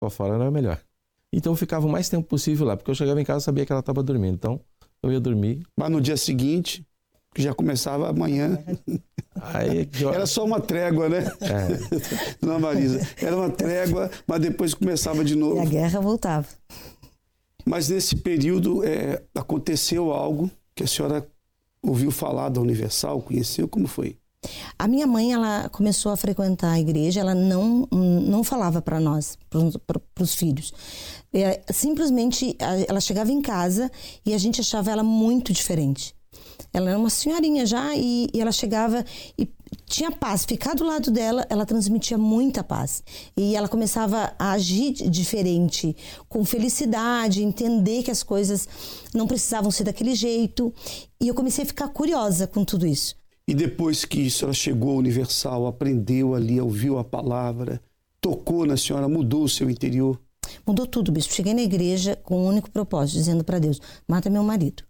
para fora não é melhor. Então eu ficava o mais tempo possível lá, porque eu chegava em casa e sabia que ela estava dormindo. Então eu ia dormir. Mas no dia seguinte, que já começava amanhã... Aí, era só uma trégua, né? Dona Marisa, era uma trégua, mas depois começava de novo. E a guerra voltava. Mas nesse período aconteceu algo que a senhora ouviu falar da Universal, conheceu, como foi? A minha mãe, ela começou a frequentar a igreja, ela não falava para nós, para os filhos. Simplesmente, ela chegava em casa e a gente achava ela muito diferente. Ela era uma senhorinha já e ela chegava e tinha paz. Ficar do lado dela, ela transmitia muita paz. E ela começava a agir diferente, com felicidade, entender que as coisas não precisavam ser daquele jeito. E eu comecei a ficar curiosa com tudo isso. E depois que isso, ela chegou ao Universal, aprendeu ali, ouviu a palavra, tocou na senhora, mudou o seu interior? Mudou tudo, bispo. Cheguei na igreja com um único propósito, dizendo para Deus, mata meu marido.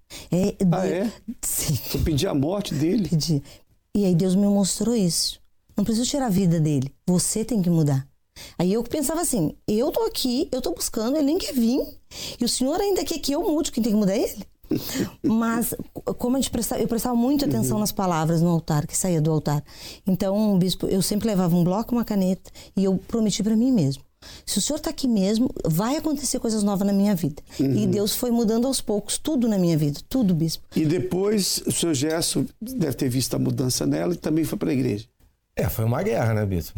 Sim. Você pedia a morte dele? Pedi. E aí Deus me mostrou isso. Não preciso tirar a vida dele, você tem que mudar. Aí eu pensava assim, eu tô aqui, eu tô buscando, ele nem quer vir. E o senhor ainda quer que eu mude, quem tem que mudar é ele. Mas como eu prestava muita atenção nas palavras no altar, que saía do altar. Então, bispo, eu sempre levava um bloco, uma caneta, e eu prometi para mim mesmo. Se o senhor está aqui mesmo, vai acontecer coisas novas na minha vida. E Deus foi mudando aos poucos tudo na minha vida, tudo, bispo. E depois o senhor Gerson deve ter visto a mudança nela e também foi para a igreja. Foi uma guerra, né, bispo?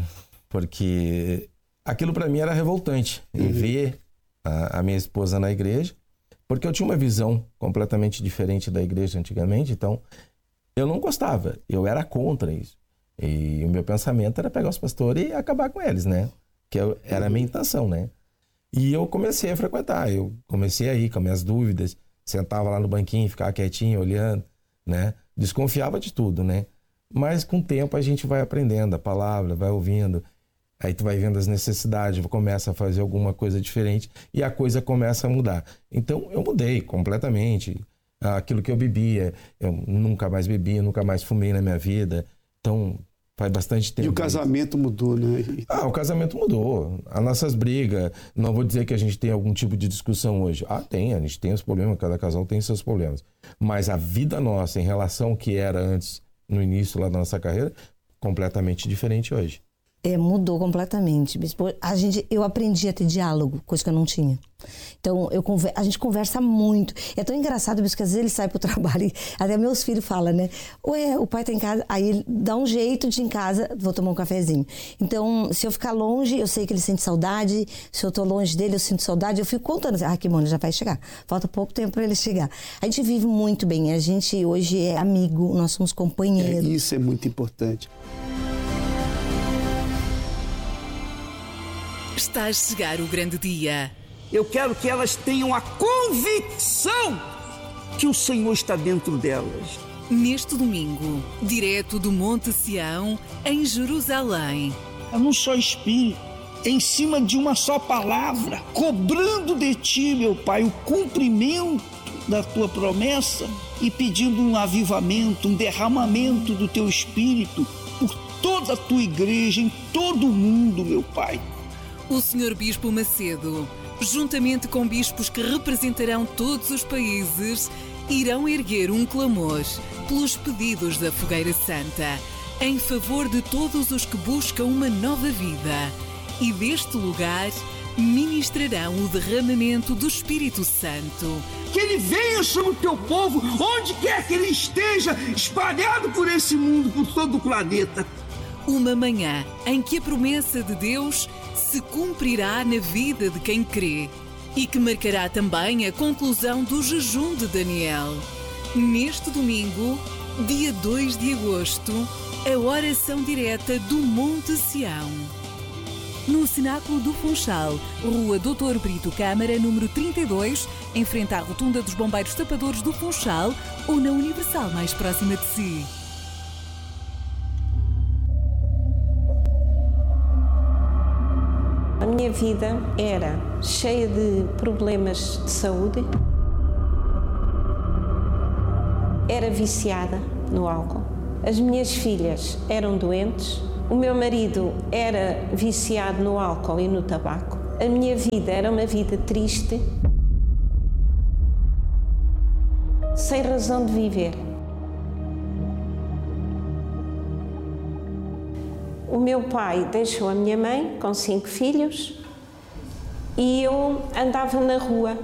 Porque aquilo para mim era revoltante, em ver a minha esposa na igreja, porque eu tinha uma visão completamente diferente da igreja antigamente, então eu não gostava, eu era contra isso. E o meu pensamento era pegar os pastores e acabar com eles, né? Que era a minha intenção, né? E eu comecei a frequentar, eu comecei a ir com as minhas dúvidas, sentava lá no banquinho, ficava quietinho, olhando, né? Desconfiava de tudo, né? Mas com o tempo a gente vai aprendendo a palavra, vai ouvindo, aí tu vai vendo as necessidades, começa a fazer alguma coisa diferente e a coisa começa a mudar. Então eu mudei completamente. Aquilo que eu bebia, eu nunca mais bebi, nunca mais fumei na minha vida. Então... faz bastante tempo. E o casamento mudou, né? O casamento mudou. As nossas brigas, não vou dizer que a gente tem algum tipo de discussão hoje. Tem, a gente tem os problemas, cada casal tem seus problemas. Mas a vida nossa, em relação ao que era antes, no início lá da nossa carreira, completamente diferente hoje. Mudou completamente. Eu aprendi a ter diálogo, coisa que eu não tinha. Então, a gente conversa muito. É tão engraçado, porque às vezes ele sai pro trabalho e até meus filhos falam, né? Ué, o pai tá em casa, aí ele dá um jeito de ir em casa, vou tomar um cafezinho. Então, se eu ficar longe, eu sei que ele sente saudade. Se eu tô longe dele, eu sinto saudade. Eu fico contando assim, que bom, ele já vai chegar. Falta pouco tempo para ele chegar. A gente vive muito bem. A gente hoje é amigo, nós somos companheiros. Isso é muito importante. Está a chegar o grande dia. Eu quero que elas tenham a convicção que o Senhor está dentro delas. Neste domingo, direto do Monte Sião, em Jerusalém. É num só espírito, em cima de uma só palavra, cobrando de ti, meu Pai, o cumprimento da tua promessa e pedindo um avivamento, um derramamento do teu espírito por toda a tua igreja, em todo o mundo, meu Pai. O Sr. Bispo Macedo, juntamente com bispos que representarão todos os países, irão erguer um clamor pelos pedidos da Fogueira Santa, em favor de todos os que buscam uma nova vida. E deste lugar ministrarão o derramamento do Espírito Santo. Que ele venha sobre o teu povo, onde quer que ele esteja, espalhado por esse mundo, por todo o planeta. Uma manhã em que a promessa de Deus se cumprirá na vida de quem crê e que marcará também a conclusão do jejum de Daniel. Neste domingo, dia 2 de agosto, a oração direta do Monte Sião. No Cenáculo do Funchal, Rua Doutor Brito Câmara, número 32, em frente à Rotunda dos Bombeiros Tapadores do Funchal ou na Universal mais próxima de si. A minha vida era cheia de problemas de saúde, era viciada no álcool, as minhas filhas eram doentes, o meu marido era viciado no álcool e no tabaco, A minha vida era uma vida triste, sem razão de viver. O meu pai deixou a minha mãe com 5 filhos e eu andava na rua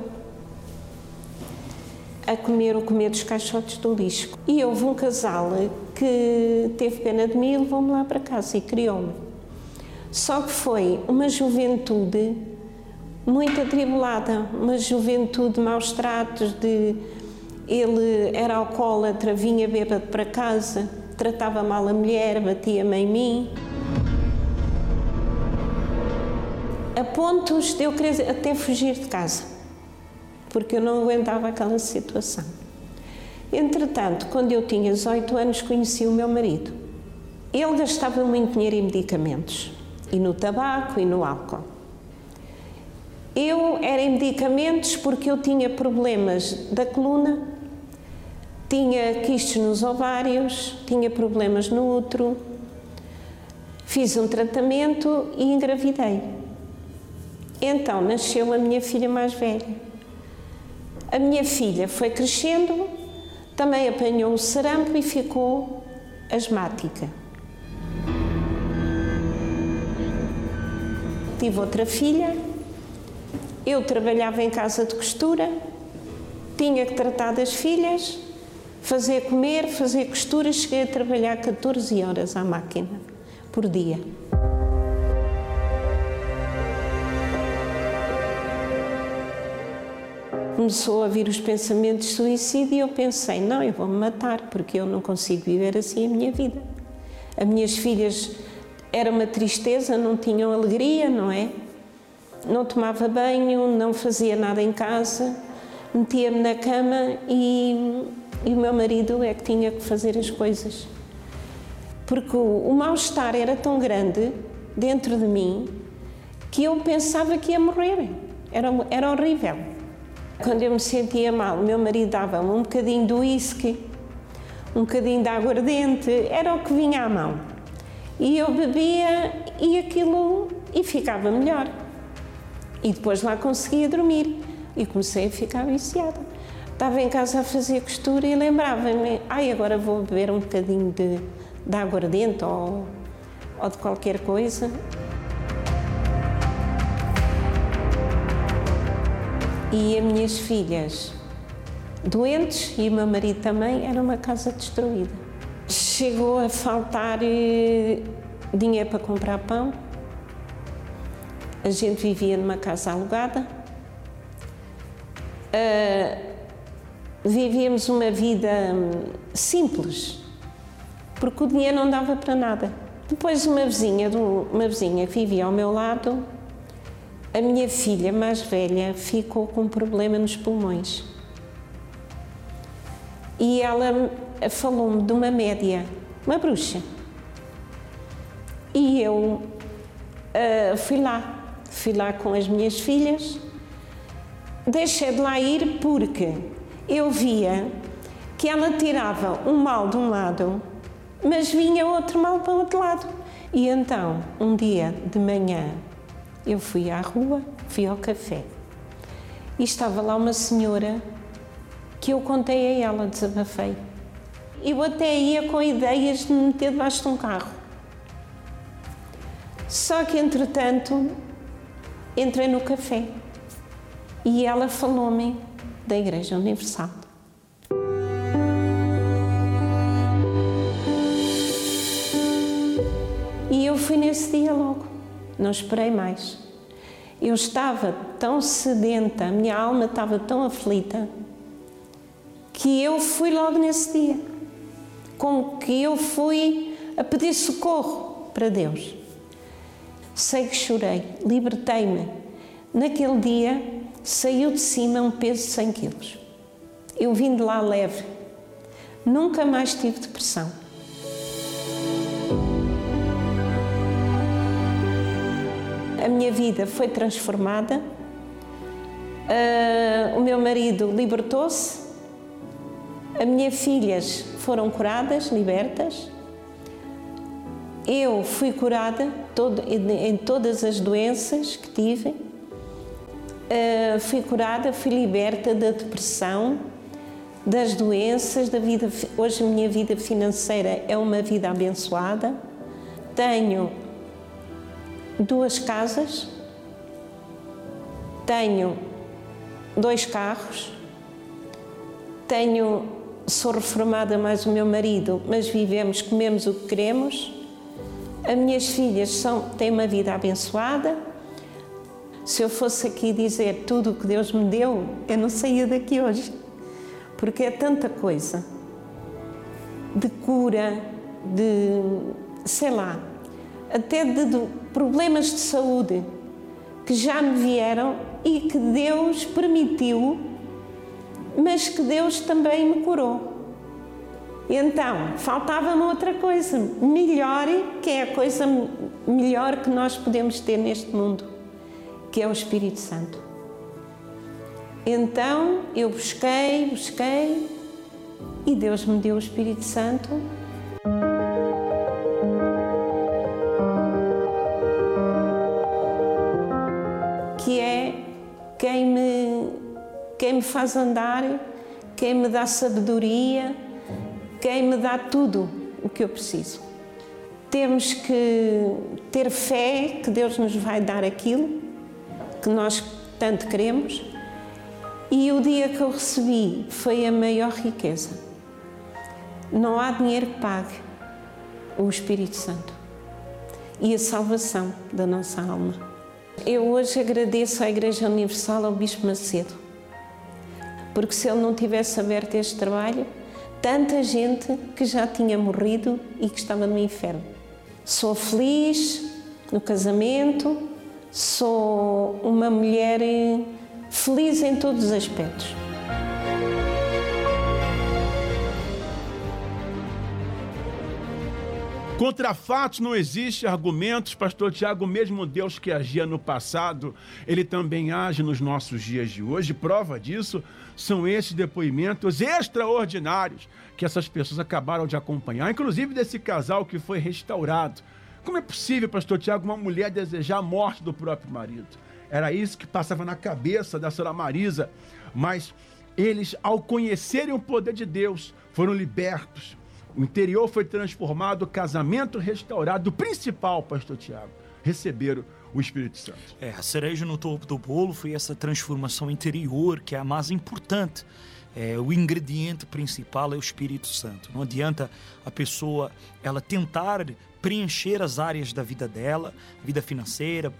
a comer o comer dos caixotes do lixo. E houve um casal que teve pena de mim e levou-me lá para casa e criou-me. Só que foi uma juventude muito atribulada, uma juventude de maus tratos, ele era alcoólatra, vinha bêbado para casa, tratava mal a mulher, batia-me em mim. A pontos de eu querer até fugir de casa, porque eu não aguentava aquela situação. Entretanto, quando eu tinha 18 anos, conheci o meu marido. Ele gastava muito dinheiro em medicamentos, e no tabaco e no álcool. Eu era em medicamentos porque eu tinha problemas da coluna, tinha quistes nos ovários, tinha problemas no útero, fiz um tratamento e engravidei. Então nasceu a minha filha mais velha. A minha filha foi crescendo, também apanhou o sarampo e ficou asmática. Tive outra filha, eu trabalhava em casa de costura, tinha que tratar das filhas, fazer comer, fazer costura, cheguei a trabalhar 14 horas à máquina por dia. Começou a vir os pensamentos de suicídio e eu pensei, não, eu vou-me matar, porque eu não consigo viver assim a minha vida. As minhas filhas era uma tristeza, não tinham alegria, não é? Não tomava banho, não fazia nada em casa, metia-me na cama e o meu marido é que tinha que fazer as coisas. Porque o mal-estar era tão grande dentro de mim que eu pensava que ia morrer. Era horrível. Quando eu me sentia mal, o meu marido dava-me um bocadinho de whisky, um bocadinho de aguardente, era o que vinha à mão. E eu bebia e ficava melhor. E depois lá conseguia dormir e comecei a ficar viciada. Estava em casa a fazer costura e lembrava-me, agora vou beber um bocadinho de aguardente ou de qualquer coisa. E as minhas filhas doentes e o meu marido também, era uma casa destruída. Chegou a faltar dinheiro para comprar pão. A gente vivia numa casa alugada. Vivíamos uma vida simples, porque o dinheiro não dava para nada. Depois uma vizinha que vivia ao meu lado, a minha filha mais velha ficou com um problema nos pulmões. E ela falou-me de uma média, uma bruxa. E eu fui lá com as minhas filhas, deixei de lá ir porque eu via que ela tirava um mal de um lado, mas vinha outro mal para o outro lado. E então, um dia de manhã, eu fui à rua, fui ao café, e estava lá uma senhora que eu contei a ela, desabafei. Eu até ia com ideias de me meter debaixo de um carro. Só que, entretanto, entrei no café e ela falou-me da Igreja Universal. E eu fui nesse dia logo, não esperei mais. Eu estava tão sedenta, a minha alma estava tão aflita, que eu fui logo nesse dia. Como que eu fui a pedir socorro para Deus. Sei que chorei, libertei-me. Naquele dia, saiu de cima um peso de 100 quilos. Eu vim de lá leve. Nunca mais tive depressão. A minha vida foi transformada. O meu marido libertou-se. As minhas filhas foram curadas, libertas. Eu fui curada em todas as doenças que tive. fui curada, fui liberta da depressão, das doenças, da vida. Hoje a minha vida financeira é uma vida abençoada. Tenho 2 casas, tenho 2 carros, sou reformada mais o meu marido, mas vivemos, comemos o que queremos. As minhas filhas têm uma vida abençoada. Se eu fosse aqui dizer tudo o que Deus me deu, eu não saía daqui hoje, porque é tanta coisa de cura, sei lá, até de problemas de saúde que já me vieram e que Deus permitiu, mas que Deus também me curou. Então, faltava-me outra coisa melhor, que é a coisa melhor que nós podemos ter neste mundo, que é o Espírito Santo. Então, eu busquei, e Deus me deu o Espírito Santo. Que é quem me faz andar, quem me dá sabedoria, quem me dá tudo o que eu preciso. Temos que ter fé que Deus nos vai dar aquilo que nós tanto queremos. E o dia que eu recebi foi a maior riqueza. Não há dinheiro que pague o Espírito Santo e a salvação da nossa alma. Eu hoje agradeço à Igreja Universal, ao Bispo Macedo, porque se ele não tivesse aberto este trabalho, tanta gente que já tinha morrido e que estava no inferno. Sou feliz no casamento, sou uma mulher feliz em todos os aspectos. Contra fatos não existe argumentos, pastor Tiago. Mesmo Deus que agia no passado, ele também age nos nossos dias de hoje. Prova disso são esses depoimentos extraordinários que essas pessoas acabaram de acompanhar, inclusive desse casal que foi restaurado. Como é possível, pastor Tiago, uma mulher desejar a morte do próprio marido? Era isso que passava na cabeça da senhora Marisa, mas eles, ao conhecerem o poder de Deus, foram libertos. O interior foi transformado, o casamento restaurado. O principal, pastor Tiago, receberam o Espírito Santo. A cereja no topo do bolo foi essa transformação interior, que é a mais importante. O ingrediente principal é o Espírito Santo. Não adianta a pessoa ela tentar preencher as áreas da vida dela, vida financeira,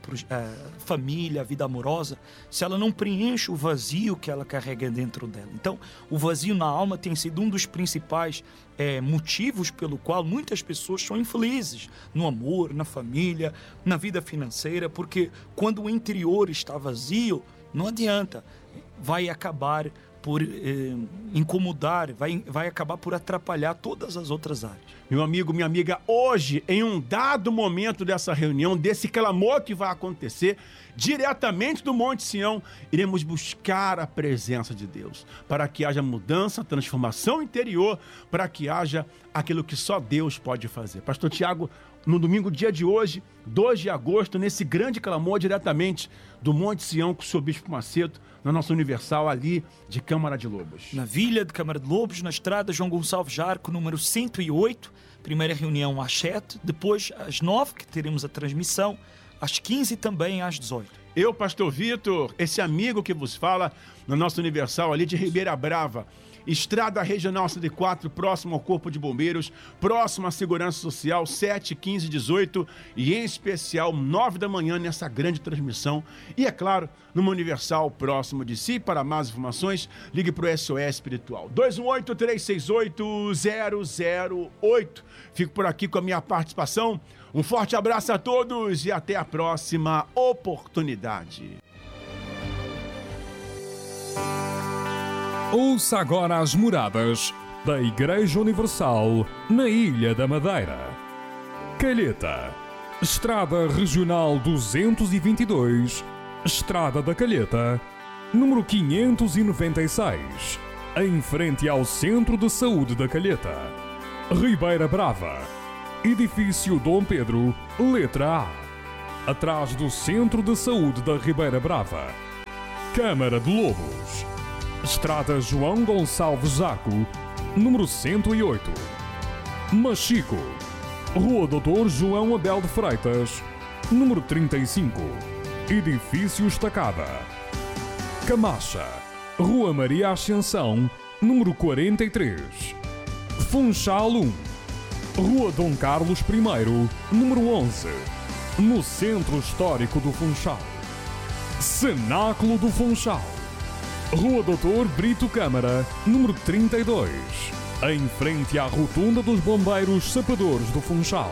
família, vida amorosa, se ela não preenche o vazio que ela carrega dentro dela. Então, o vazio na alma tem sido um dos principais motivos pelo qual muitas pessoas são infelizes no amor, na família, na vida financeira, porque quando o interior está vazio, não adianta, vai acabar por incomodar, vai acabar por atrapalhar todas as outras áreas. Meu amigo, minha amiga, hoje, em um dado momento dessa reunião, desse clamor que vai acontecer, diretamente do Monte Sião, iremos buscar a presença de Deus, para que haja mudança, transformação interior, para que haja aquilo que só Deus pode fazer. Pastor Tiago, no domingo, dia de hoje, 2 de agosto, nesse grande clamor diretamente do Monte Sião com o seu Bispo Macedo, na nossa Universal ali de Câmara de Lobos. Na Vila de Câmara de Lobos, na estrada João Gonçalves Jarco, número 108, primeira reunião às 7, depois às 9, que teremos a transmissão, às 15 e também às 18. Eu, pastor Vitor, esse amigo que vos fala, na nossa Universal ali de Ribeira Brava, Estrada Regional 104, próximo ao Corpo de Bombeiros, próximo à Segurança Social, 7, 15, 18 e em especial 9 da manhã nessa grande transmissão. E é claro, numa Universal próximo de si. Para mais informações, ligue para o SOS Espiritual, 218-368-008. Fico por aqui com a minha participação. Um forte abraço a todos e até a próxima oportunidade. Ouça agora as moradas da Igreja Universal na Ilha da Madeira. Calheta, Estrada Regional 222, Estrada da Calheta, número 596, em frente ao Centro de Saúde da Calheta. Ribeira Brava, Edifício Dom Pedro, letra A, atrás do Centro de Saúde da Ribeira Brava. Câmara de Lobos, Estrada João Gonçalves Zaco, número 108. Machico, Rua Doutor João Abel de Freitas, número 35, Edifício Estacada. Camacha, Rua Maria Ascensão, número 43. Funchal 1, Rua Dom Carlos I, número 11, no Centro Histórico do Funchal. Cenáculo do Funchal, Rua Doutor Brito Câmara, número 32, em frente à Rotunda dos Bombeiros Sapadores do Funchal.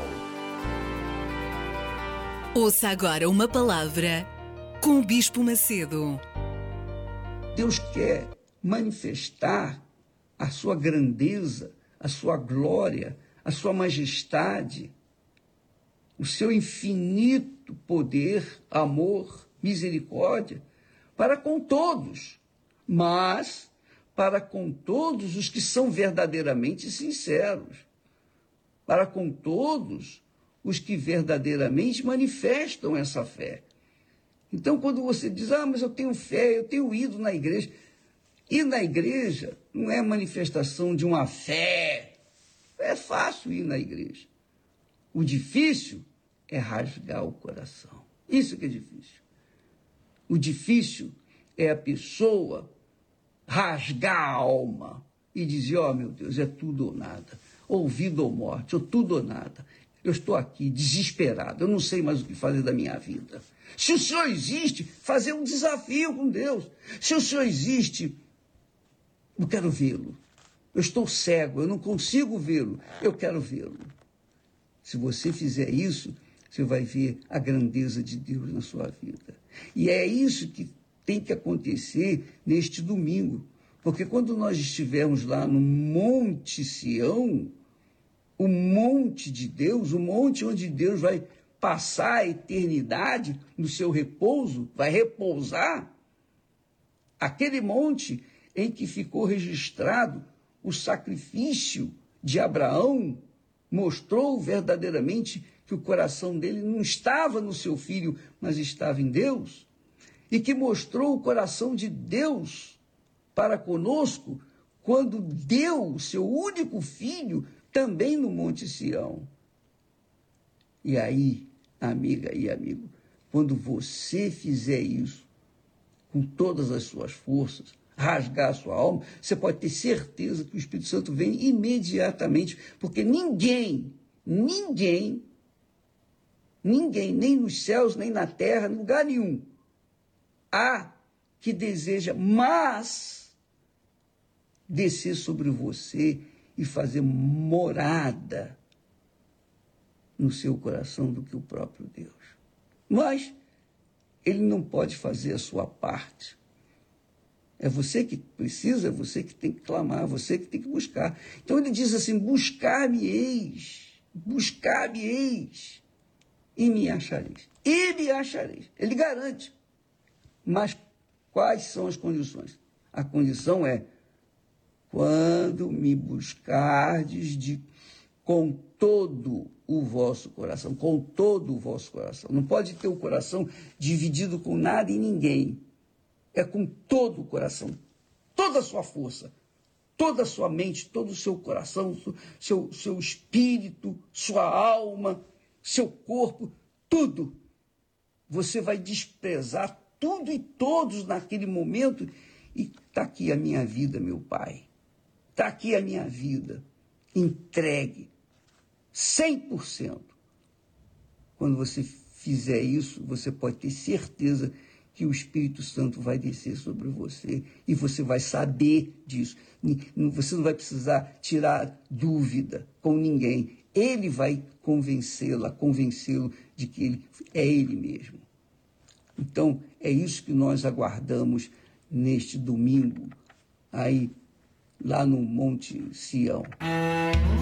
Ouça agora uma palavra com o Bispo Macedo. Deus quer manifestar a sua grandeza, a sua glória, a sua majestade, o seu infinito poder, amor, misericórdia, para com todos, mas para com todos os que são verdadeiramente sinceros, para com todos os que verdadeiramente manifestam essa fé. Então, quando você diz, mas eu tenho fé, eu tenho ido na igreja, ir na igreja não é manifestação de uma fé. É fácil ir na igreja. O difícil é rasgar o coração. Isso que é difícil. O difícil é a pessoa rasgar a alma e dizer, meu Deus, é tudo ou nada. Ou vida ou morte, ou tudo ou nada. Eu estou aqui desesperado, eu não sei mais o que fazer da minha vida. Se o Senhor existe, fazer um desafio com Deus. Se o Senhor existe, eu quero vê-lo. Eu estou cego, eu não consigo vê-lo, eu quero vê-lo. Se você fizer isso, você vai ver a grandeza de Deus na sua vida. E é isso que tem que acontecer neste domingo. Porque quando nós estivermos lá no Monte Sião, o monte de Deus, o monte onde Deus vai passar a eternidade no seu repouso, vai repousar, aquele monte em que ficou registrado o sacrifício de Abraão, mostrou verdadeiramente que o coração dele não estava no seu filho, mas estava em Deus, e que mostrou o coração de Deus para conosco, quando deu o seu único filho também no Monte Sião. E aí, amiga e amigo, quando você fizer isso, com todas as suas forças, rasgar a sua alma, você pode ter certeza que o Espírito Santo vem imediatamente, porque ninguém, nem nos céus, nem na terra, em lugar nenhum, há que deseja mais descer sobre você e fazer morada no seu coração do que o próprio Deus. Mas ele não pode fazer a sua parte. É você que precisa, é você que tem que clamar, é você que tem que buscar. Então ele diz assim, buscar-me-eis, e me achareis. E me achareis. Ele garante. Mas quais são as condições? A condição é, quando me buscardes com todo o vosso coração, com todo o vosso coração. Não pode ter o coração dividido com nada e ninguém. É com todo o coração, toda a sua força, toda a sua mente, todo o seu coração, seu espírito, sua alma, seu corpo, tudo. Você vai desprezar tudo e todos naquele momento e está aqui a minha vida, meu Pai. Está aqui a minha vida, entregue, 100%. Quando você fizer isso, você pode ter certeza que o Espírito Santo vai descer sobre você e você vai saber disso. Você não vai precisar tirar dúvida com ninguém. Ele vai convencê-lo de que ele é ele mesmo. Então, é isso que nós aguardamos neste domingo, aí lá no Monte Sião.